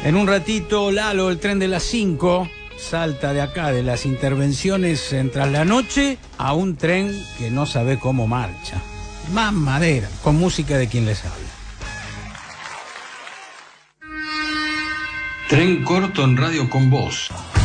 En un ratito, Lalo, el tren de las 5, salta de acá, de las intervenciones en Tras la Noche, a un tren que no sabe cómo marcha. Más madera, con música de quien les habla. Tren corto en Radio con Voz.